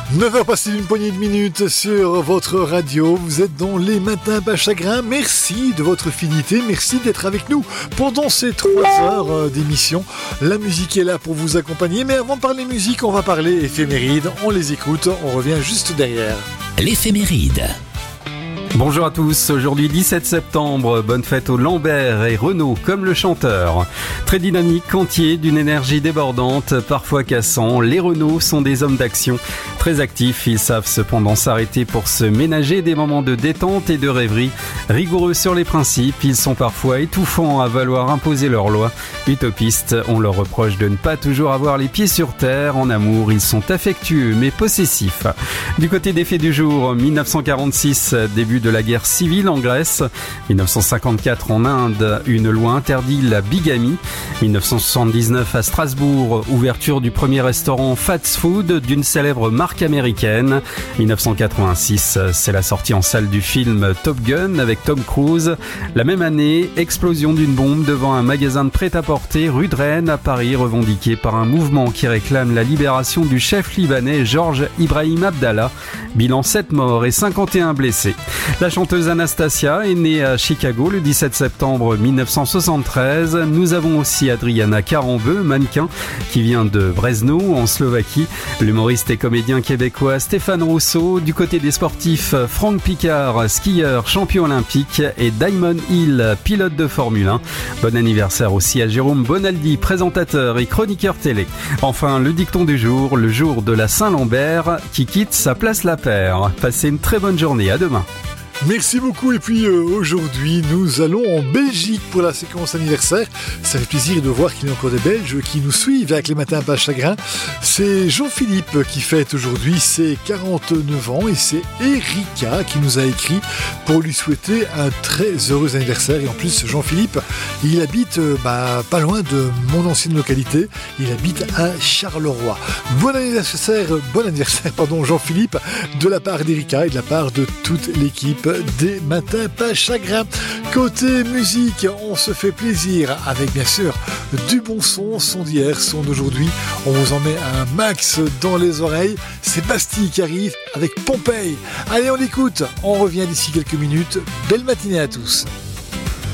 9h passées d'une poignée de minutes sur votre radio. Vous êtes dans les matins pas chagrin. Merci de votre fidélité. Merci d'être avec nous pendant ces 3 heures d'émission. La musique est là pour vous accompagner. Mais avant de parler musique, on va parler éphémérides. On les écoute. On revient juste derrière. L'éphéméride. Bonjour à tous, aujourd'hui 17 septembre, bonne fête aux Lambert et Renaud comme le chanteur. Très dynamique, entier, d'une énergie débordante, parfois cassant, les Renaud sont des hommes d'action. Très actifs, ils savent cependant s'arrêter pour se ménager des moments de détente et de rêverie. Rigoureux sur les principes, ils sont parfois étouffants à vouloir imposer leurs lois. Utopistes, on leur reproche de ne pas toujours avoir les pieds sur terre. En amour, ils sont affectueux mais possessifs. Du côté des faits du jour, 1946, début de la guerre civile en Grèce. 1954 en Inde, une loi interdit la bigamie. 1979 à Strasbourg, ouverture du premier restaurant fast food d'une célèbre marque américaine. 1986, c'est la sortie en salle du film Top Gun avec Tom Cruise. La même année, explosion d'une bombe devant un magasin de prêt-à-porter rue de Rennes à Paris, revendiqué par un mouvement qui réclame la libération du chef libanais Georges Ibrahim Abdallah. Bilan 7 morts et 51 blessés. La chanteuse Anastasia est née à Chicago le 17 septembre 1973. Nous avons aussi Adriana Carambeu, mannequin, qui vient de Brezno en Slovaquie. L'humoriste et comédien québécois Stéphane Rousseau. Du côté des sportifs, Franck Picard, skieur, champion olympique, et Damon Hill, pilote de Formule 1. Bon anniversaire aussi à Jérôme Bonaldi, présentateur et chroniqueur télé. Enfin, le dicton du jour, le jour de la Saint-Lambert, qui quitte sa place La Paire. Passez une très bonne journée, à demain. Merci beaucoup. Et puis aujourd'hui, nous allons en Belgique pour la séquence anniversaire. Ça fait plaisir de voir qu'il y a encore des Belges qui nous suivent avec les matins pas chagrin. C'est Jean-Philippe qui fête aujourd'hui ses 49 ans et c'est Erika qui nous a écrit pour lui souhaiter un très heureux anniversaire. Et en plus, Jean-Philippe, il habite pas loin de mon ancienne localité. Il habite à Charleroi. Bon anniversaire, Jean-Philippe, de la part d'Erika et de la part de toute l'équipe des matins pas chagrin. Côté musique, on se fait plaisir avec bien sûr du bon son d'hier, son d'aujourd'hui. On vous en met un max dans les oreilles. C'est Bastille qui arrive avec Pompey. Allez, on l'écoute. On revient d'ici quelques minutes. Belle matinée à tous.